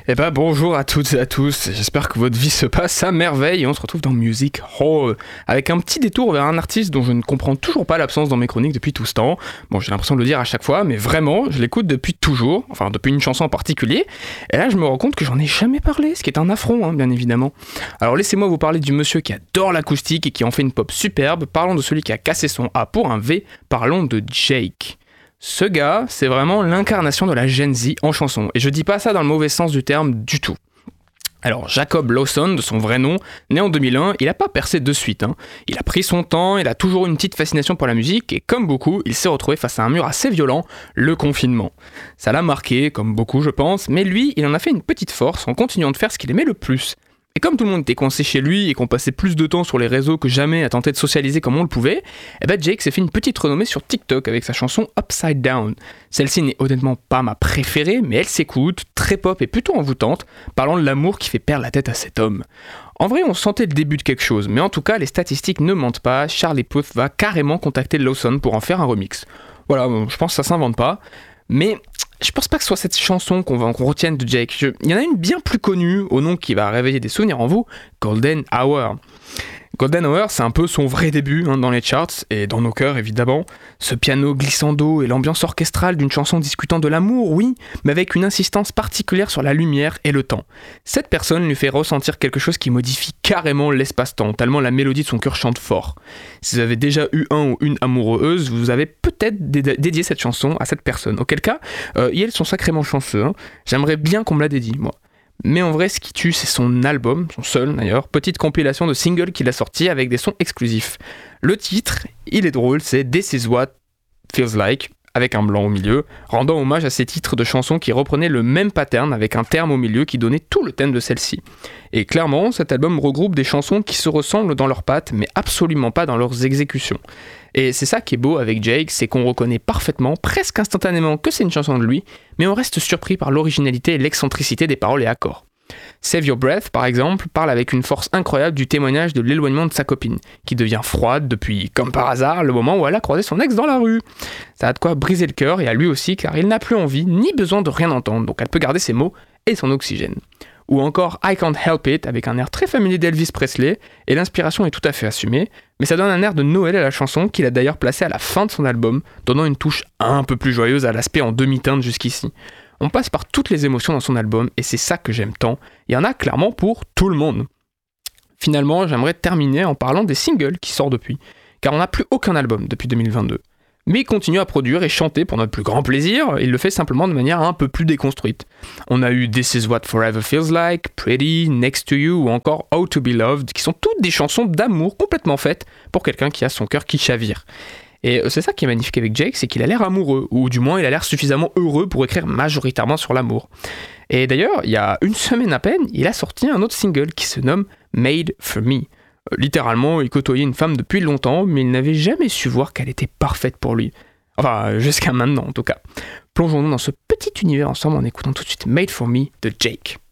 Eh ben bonjour à toutes et à tous, j'espère que votre vie se passe à merveille et on se retrouve dans Music Hall avec un petit détour vers un artiste dont je ne comprends toujours pas l'absence dans mes chroniques depuis tout ce temps. Bon, j'ai l'impression de le dire à chaque fois, mais vraiment, je l'écoute depuis toujours, enfin depuis une chanson en particulier, et là je me rends compte que j'en ai jamais parlé, ce qui est un affront, bien évidemment. Alors laissez-moi vous parler du monsieur qui adore l'acoustique et qui en fait une pop superbe, parlons de celui qui a cassé son A pour un V, parlons de Jake. Ce gars, c'est vraiment l'incarnation de la Gen Z en chanson, et je dis pas ça dans le mauvais sens du terme du tout. Alors Jacob Lawson, de son vrai nom, né en 2001, il a pas percé de suite. Il a pris son temps, il a toujours une petite fascination pour la musique, et comme beaucoup, il s'est retrouvé face à un mur assez violent, le confinement. Ça l'a marqué, comme beaucoup je pense, mais lui, il en a fait une petite force en continuant de faire ce qu'il aimait le plus. Et comme tout le monde était coincé chez lui et qu'on passait plus de temps sur les réseaux que jamais à tenter de socialiser comme on le pouvait, eh ben Jake s'est fait une petite renommée sur TikTok avec sa chanson Upside Down. Celle-ci n'est honnêtement pas ma préférée, mais elle s'écoute, très pop et plutôt envoûtante, parlant de l'amour qui fait perdre la tête à cet homme. En vrai, on sentait le début de quelque chose, mais en tout cas, les statistiques ne mentent pas, Charlie Puth va carrément contacter Lawson pour en faire un remix. Voilà, je pense que ça s'invente pas, mais je pense pas que ce soit cette chanson qu'on retienne de Jake. Il y en a une bien plus connue, au nom qui va réveiller des souvenirs en vous, Golden Hour. Golden Hour, c'est un peu son vrai début dans les charts, et dans nos cœurs évidemment. Ce piano glissando et l'ambiance orchestrale d'une chanson discutant de l'amour, oui, mais avec une insistance particulière sur la lumière et le temps. Cette personne lui fait ressentir quelque chose qui modifie carrément l'espace-temps, tellement la mélodie de son cœur chante fort. Si vous avez déjà eu un ou une amoureuse, vous avez peut-être dédié cette chanson à cette personne. Auquel cas, ils sont sacrément chanceux. J'aimerais bien qu'on me la dédie, moi. Mais en vrai, ce qui tue, c'est son album, son seul d'ailleurs, petite compilation de singles qu'il a sorti avec des sons exclusifs. Le titre, il est drôle, c'est This Is What Feels Like, avec un blanc au milieu, rendant hommage à ces titres de chansons qui reprenaient le même pattern avec un terme au milieu qui donnait tout le thème de celle-ci. Et clairement, cet album regroupe des chansons qui se ressemblent dans leurs pattes, mais absolument pas dans leurs exécutions. Et c'est ça qui est beau avec Jake, c'est qu'on reconnaît parfaitement, presque instantanément, que c'est une chanson de lui, mais on reste surpris par l'originalité et l'excentricité des paroles et accords. Save Your Breath, par exemple, parle avec une force incroyable du témoignage de l'éloignement de sa copine, qui devient froide depuis, comme par hasard, le moment où elle a croisé son ex dans la rue. Ça a de quoi briser le cœur, et à lui aussi, car il n'a plus envie, ni besoin de rien entendre, donc elle peut garder ses mots et son oxygène. Ou encore I Can't Help It, avec un air très familier d'Elvis Presley, et l'inspiration est tout à fait assumée, mais ça donne un air de Noël à la chanson, qu'il a d'ailleurs placé à la fin de son album, donnant une touche un peu plus joyeuse à l'aspect en demi-teinte jusqu'ici. On passe par toutes les émotions dans son album, et c'est ça que j'aime tant, il y en a clairement pour tout le monde. Finalement, j'aimerais terminer en parlant des singles qui sortent depuis, car on n'a plus aucun album depuis 2022. Mais il continue à produire et chanter pour notre plus grand plaisir, il le fait simplement de manière un peu plus déconstruite. On a eu This Is What Forever Feels Like, Pretty, Next to You ou encore How to Be Loved, qui sont toutes des chansons d'amour complètement faites pour quelqu'un qui a son cœur qui chavire. Et c'est ça qui est magnifique avec Jake, c'est qu'il a l'air amoureux, ou du moins il a l'air suffisamment heureux pour écrire majoritairement sur l'amour. Et d'ailleurs, il y a une semaine à peine, il a sorti un autre single qui se nomme Made for Me. Littéralement, il côtoyait une femme depuis longtemps, mais il n'avait jamais su voir qu'elle était parfaite pour lui. Enfin, jusqu'à maintenant en tout cas. Plongeons-nous dans ce petit univers ensemble en écoutant tout de suite Made for Me de Jake.